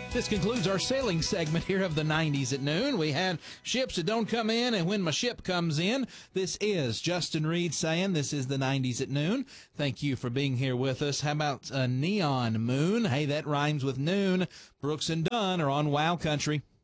This concludes our sailing segment here of the 90s at noon. We had ships that don't come in, and when my ship comes in. This is Justin Reed saying this is the 90s at noon. Thank you for being here with us. How about Neon Moon? Hey, that rhymes with noon. Brooks and Dunn are on Wow Country.